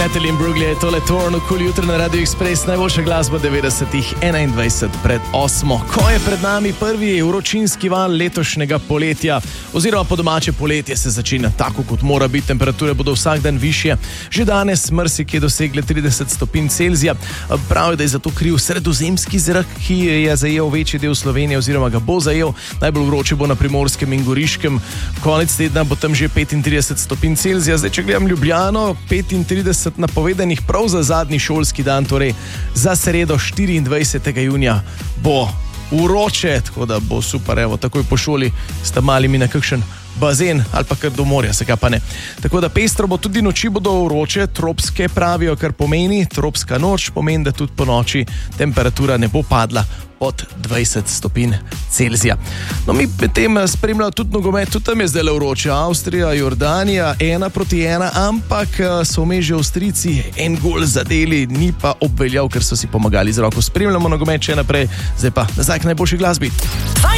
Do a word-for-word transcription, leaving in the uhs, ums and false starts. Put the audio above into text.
Natalie Imbruglia je tole Torn, okoli jutro na Radio Express, najboljša glasba devetdesetih, enaindvajset pred osmo. Ko je pred nami prvi vročinski val letošnjega poletja, oziroma po domače poletje se začenja tako, kot mora biti, temperature bodo vsak dan višje. Že danes marsikje dosegle trideset stopinj Celzija. Pravijo, da je zato kriv sredozemski zrak, ki je zajel večji del Slovenije oziroma ga bo zajel. Najbolj vroče bo na Primorskem in Goriškem. Konec tedna bo tam že petintrideset stopinj Celzija. Zdaj, če gledam Ljubljano, petintrideset napovedanih prav za zadnji šolski dan, torej za sredo štiriindvajsetega junija bo vroče, tako da bo super, evo, takoj po šoli sta malimi na kakšen bazen ali pa kar do morja, se ga pa ne. Tako da pestro bo, tudi noči bodo vroče, tropske pravijo, kar pomeni, tropska noč pomeni, da tudi po noči temperatura ne bo padla pod dvajset stopinj Celzija. No, mi potem spremljamo tudi nogomet, tudi tam je zdaj vroče, Avstrija, Jordanija, ena proti ena, ampak so vmes že Avstrijci en gol zadeli, ni pa obveljal, ker so si pomagali z roko. Spremljamo nogomet še naprej, zdaj pa nazaj k najboljši glasbi.